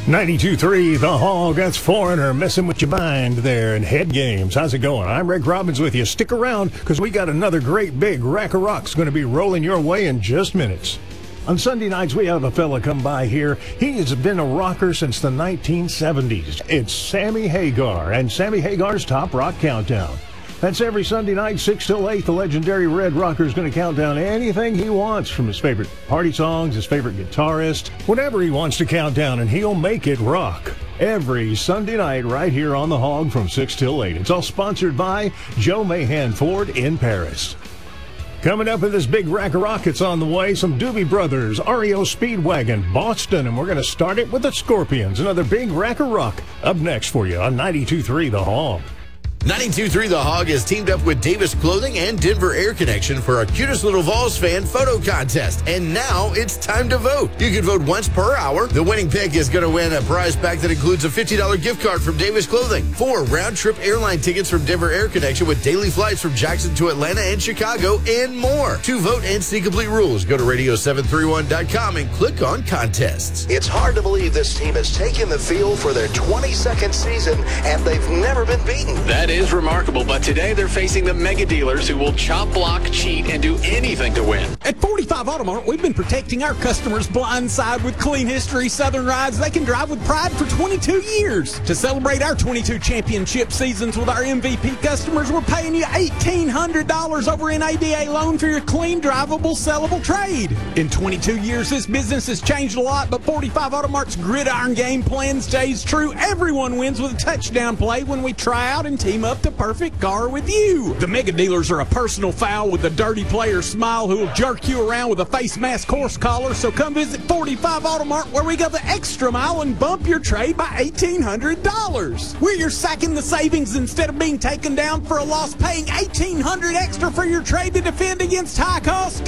92.3 The Hog, that's Foreigner messing with your mind there in Head Games. How's it going? I'm Rick Robbins with you. Stick around because we got another great big rack of rocks going to be rolling your way in just minutes. On Sunday nights, we have a fella come by here. He has been a rocker since the 1970s. It's Sammy Hagar and Sammy Hagar's Top Rock Countdown. That's every Sunday night, 6 till 8. The legendary Red Rocker is going to count down anything he wants from his favorite party songs, his favorite guitarist, whatever he wants to count down, and he'll make it rock. Every Sunday night right here on The Hog from 6 till 8. It's all sponsored by Joe Mahan Ford in Paris. Coming up in this big rack of rockets on the way, some Doobie Brothers, REO Speedwagon, Boston, and we're going to start it with the Scorpions. Another big rack of rock up next for you on 92.3 The Hog. 92.3 The Hog has teamed up with Davis Clothing and Denver Air Connection for our Cutest Little Vols fan photo contest. And now it's time to vote. You can vote once per hour. The winning pick is going to win a prize pack that includes a $50 gift card from Davis Clothing, 4 round-trip airline tickets from Denver Air Connection with daily flights from Jackson to Atlanta and Chicago, and more. To vote and see complete rules, go to radio731.com and click on contests. It's hard to believe this team has taken the field for their 22nd season, and they've never been beaten. That is remarkable, but today they're facing the mega dealers who will chop, block, cheat, and do anything to win. At 45 Automart, we've been protecting our customers' blind side with clean history Southern rides they can drive with pride for 22 years. To celebrate our 22 championship seasons with our MVP customers, we're paying you $1,800 over an ADA loan for your clean, drivable, sellable trade. In 22 years, this business has changed a lot, but 45 Automart's gridiron game plan stays true. Everyone wins with a touchdown play when we try out and team up the perfect car with you. The mega dealers are a personal foul with a dirty player smile who will jerk you around with a face mask horse collar. So come visit 45 Automart where we go the extra mile and bump your trade by $1,800. We're your sack in the savings instead of being taken down for a loss, paying $1,800 extra for your trade to defend against high-cost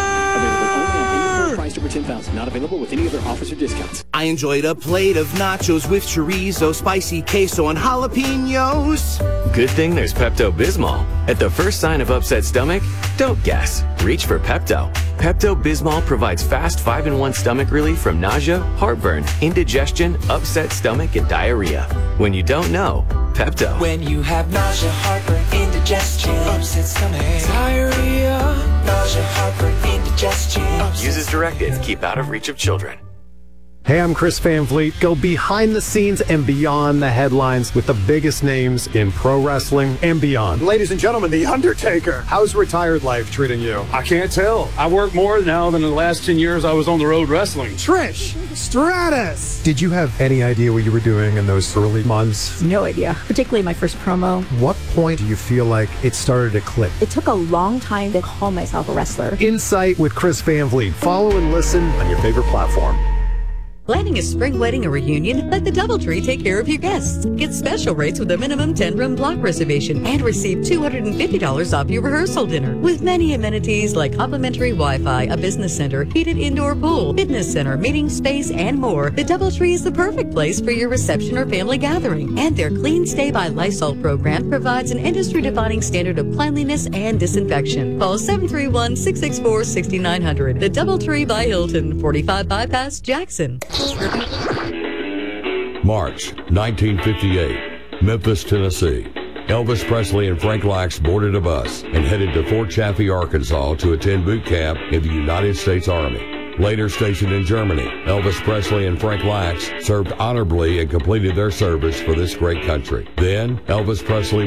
dealers. Price over $10,000. Not available with any other offers or discounts. I enjoyed a plate of nachos with chorizo, spicy queso, and jalapenos. Good thing there's Pepto-Bismol. At the first sign of upset stomach, don't guess. Reach for Pepto. Pepto-Bismol provides fast 5-in-1 stomach relief from nausea, heartburn, indigestion, upset stomach, and diarrhea. When you don't know, Pepto. When you have nausea, heartburn, indigestion, upset stomach, diarrhea, nausea, heartburn, indigestion. Use as directed. Keep out of reach of children. Hey, I'm Chris Van Vliet. Go behind the scenes and beyond the headlines with the biggest names in pro wrestling and beyond. Ladies and gentlemen, The Undertaker. How's retired life treating you? I can't tell. I work more now than the last 10 years I was on the road wrestling. Trish Stratus. Did you have any idea what you were doing in those early months? No idea, particularly my first promo. What point do you feel like it started to click? It took a long time to call myself a wrestler. Insight with Chris Van Vliet. Follow and listen on your favorite platform. Planning a spring wedding or reunion? Let the DoubleTree take care of your guests. Get special rates with a minimum 10-room block reservation and receive $250 off your rehearsal dinner. With many amenities like complimentary Wi-Fi, a business center, heated indoor pool, fitness center, meeting space, and more, the DoubleTree is the perfect place for your reception or family gathering. And their Clean Stay by Lysol program provides an industry-defining standard of cleanliness and disinfection. Call 731-664-6900. The DoubleTree by Hilton, 45 Bypass, Jackson. March 1958, Memphis, Tennessee. Elvis Presley and Frank Lax boarded a bus and headed to Fort Chaffee, Arkansas to attend boot camp in the United States Army. Later stationed in Germany, Elvis Presley and Frank Lax served honorably and completed their service for this great country. Then, Elvis Presley